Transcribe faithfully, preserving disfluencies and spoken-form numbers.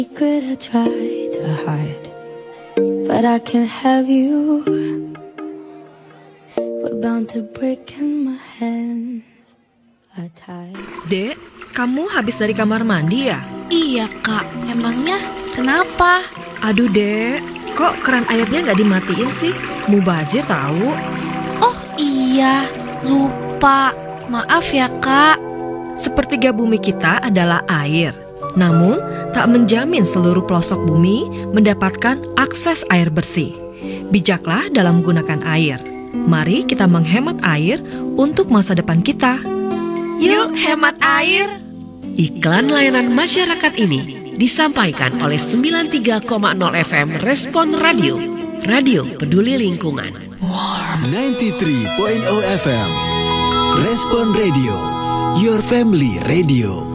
Secret I try to hide, but I can't have you. We're bound to break and my hands are tied. Dek, kamu habis dari kamar mandi ya? Iya kak, emangnya kenapa? Aduh dek, kok keran airnya nggak dimatiin sih? Mubazir tahu. Oh iya, lupa. Maaf ya kak. Sepertiga bumi kita adalah air. Namun, tak menjamin seluruh pelosok bumi mendapatkan akses air bersih. Bijaklah dalam menggunakan air. Mari kita menghemat air untuk masa depan kita. Yuk hemat air. Iklan layanan masyarakat ini disampaikan oleh sembilan puluh tiga koma nol F M Respon Radio, Radio Peduli Lingkungan. sembilan puluh tiga koma nol F M Respon Radio, your family radio.